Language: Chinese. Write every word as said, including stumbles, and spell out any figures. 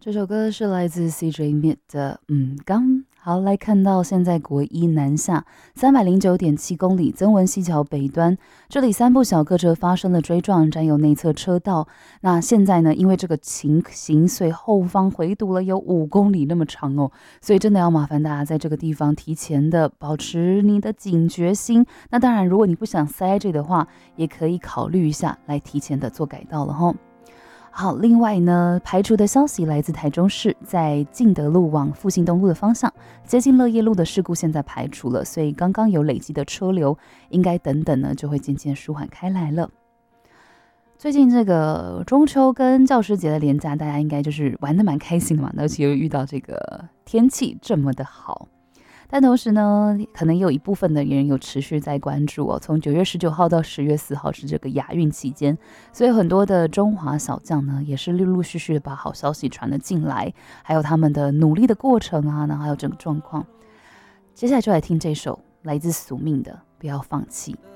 这首歌是来自 C J Mid 的嗯刚。好，来看到现在国一南下三百零九点七公里，曾文溪桥北端，这里三部小客车发生了追撞，占有内侧车道。那现在呢，因为这个情形，所以后方回堵了有五公里那么长哦，所以真的要麻烦大家在这个地方提前的保持你的警觉心。那当然，如果你不想塞这的话，也可以考虑一下来提前的做改道了吼。好，另外呢，排除的消息来自台中市，在敬德路往复兴东路的方向，接近乐业路的事故现在排除了，所以刚刚有累积的车流，应该等等呢就会渐渐舒缓开来了。最近这个中秋跟教师节的连假，大家应该就是玩得蛮开心的嘛，而且又遇到这个天气这么的好。但同时呢，可能也有一部分的人有持续在关注哦。从九月十九号到十月四号是这个亚运期间，所以很多的中华小将呢，也是陆陆续续的把好消息传了进来，还有他们的努力的过程啊，然后还有整个状况。接下来就来听这首来自宿命的《不要放弃》。